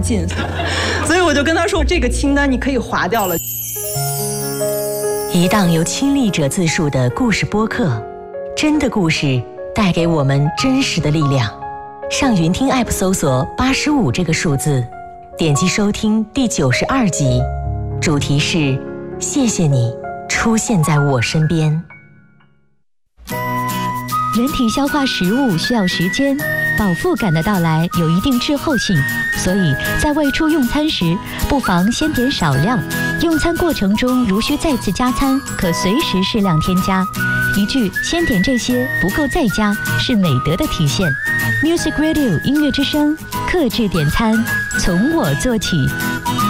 进，所以我就跟他说，这个清单你可以划掉了。 一档由亲历者自述的故事播客，真的故事带给我们真实的力量。上云听 App 搜索85这个数字，点击收听第92集，主题是谢谢你出现在我身边。 人体消化食物需要时间，饱腹感的到来有一定滞后性，所以在外出用餐时，不妨先点少量。用餐过程中如需再次加餐，可随时适量添加。一句先点这些，不够再加，是美德的体现。Music Radio 音乐之声，克制点餐，从我做起。